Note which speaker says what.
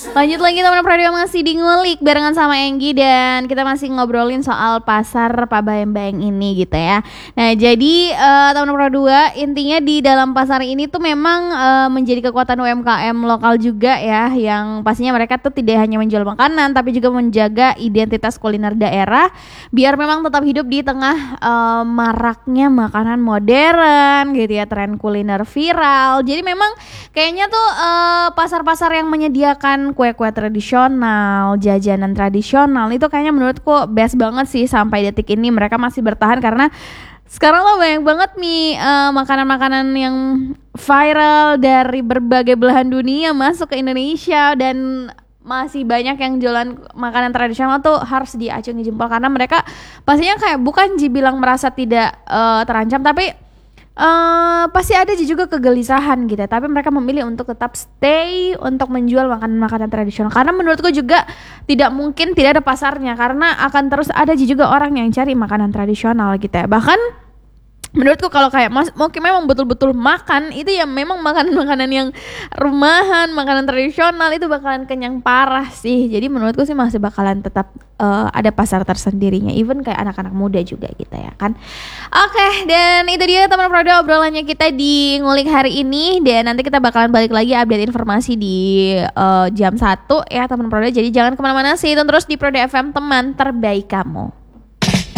Speaker 1: Lanjut lagi teman Pradio masih di ngulik barengan sama Enggi dan kita masih ngobrolin soal pasar Pabayang-Bayang ini gitu ya. Nah jadi teman Pradio intinya di dalam pasar ini tuh memang menjadi kekuatan UMKM lokal juga ya, yang pastinya mereka tuh tidak hanya menjual makanan tapi juga menjaga identitas kuliner daerah biar memang tetap hidup di tengah maraknya makanan modern gitu ya, tren kuliner viral. Jadi memang kayaknya tuh pasar-pasar yang menyediakan kue-kue tradisional, jajanan tradisional itu kayaknya menurutku best banget sih sampai detik ini mereka masih bertahan karena sekarang lo banyak banget nih makanan-makanan yang viral dari berbagai belahan dunia masuk ke Indonesia dan masih banyak yang jualan makanan tradisional tuh harus diacungi jempol karena mereka pastinya kayak bukan bilang merasa tidak terancam tapi pasti ada juga kegelisahan gitu, tapi mereka memilih untuk tetap stay untuk menjual makanan-makanan tradisional karena menurutku juga tidak mungkin tidak ada pasarnya karena akan terus ada juga orang yang cari makanan tradisional gitu ya. Bahkan menurutku kalau kayak mungkin memang betul-betul makan itu ya memang makanan-makanan yang rumahan, makanan tradisional itu bakalan kenyang parah sih. Jadi menurutku sih masih bakalan tetap ada pasar tersendirinya, even kayak anak-anak muda juga gitu ya kan. Oke, dan itu dia teman Prodo obrolannya kita di ngulik hari ini dan nanti kita bakalan balik lagi update informasi di jam 1 ya teman Prodo. Jadi jangan kemana-mana sih, terus di Prodo FM teman terbaik kamu.